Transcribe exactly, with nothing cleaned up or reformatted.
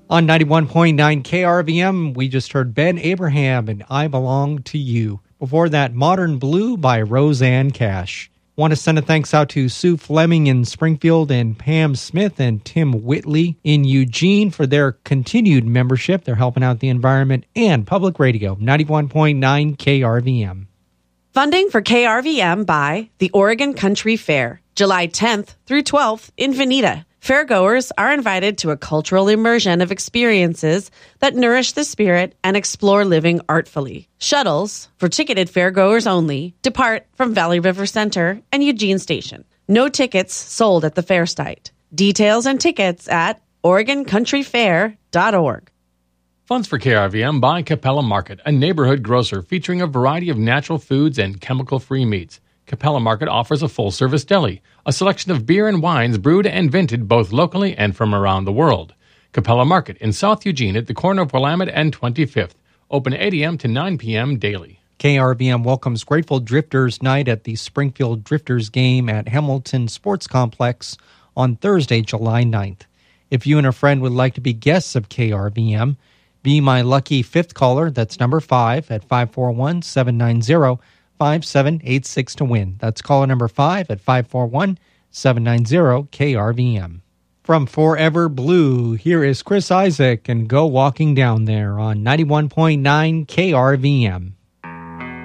On ninety-one point nine K R V M, we just heard Ben Abraham and I Belong to You. Before that, Modern Blue by Roseanne Cash. Want to send a thanks out to Sue Fleming in Springfield and Pam Smith and Tim Whitley in Eugene for their continued membership. They're helping out the environment and public radio. ninety-one point nine K R V M. Funding for K R V M by the Oregon Country Fair, July tenth through twelfth in Veneta. Fairgoers are invited to a cultural immersion of experiences that nourish the spirit and explore living artfully. Shuttles, for ticketed fairgoers only, depart from Valley River Center and Eugene Station. No tickets sold at the fair site. Details and tickets at oregon country fair dot org. Funds for K R V M by Capella Market, a neighborhood grocer featuring a variety of natural foods and chemical-free meats. Capella Market offers a full-service deli, a selection of beer and wines brewed and vinted both locally and from around the world. Capella Market in South Eugene at the corner of Willamette and twenty-fifth. Open eight a.m. to nine p.m. daily. K R V M welcomes Grateful Drifters Night at the Springfield Drifters game at Hamilton Sports Complex on Thursday, July ninth. If you and a friend would like to be guests of K R V M, be my lucky fifth caller, that's number five, at five four one, seven nine zero, five seven eight six to win. That's caller number five at five four one, seven nine zero, K R V M. From Forever Blue, here is Chris Isaak and Go Walking Down There on ninety-one point nine K R V M.